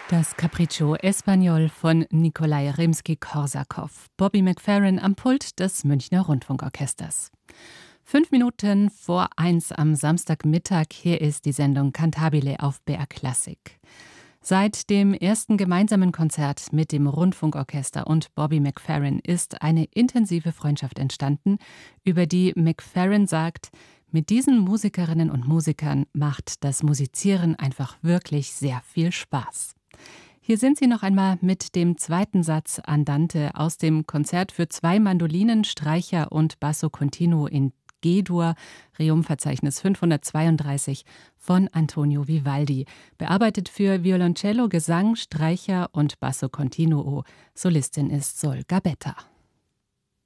Das Capriccio Espagnol von Nikolai Rimski-Korsakow. Bobby McFerrin am Pult des Münchner Rundfunkorchesters. 5 Minuten vor 1 am Samstagmittag. Hier ist die Sendung Cantabile auf BR Classic. Seit dem ersten gemeinsamen Konzert mit dem Rundfunkorchester und Bobby McFerrin ist eine intensive Freundschaft entstanden, über die McFerrin sagt: Mit diesen Musikerinnen und Musikern macht das Musizieren einfach wirklich sehr viel Spaß. Hier sind sie noch einmal mit dem zweiten Satz Andante aus dem Konzert für 2 Mandolinen, Streicher und Basso Continuo in G-Dur, Reum-Verzeichnis 532 von Antonio Vivaldi. Bearbeitet für Violoncello, Gesang, Streicher und Basso Continuo. Solistin ist Sol Gabetta.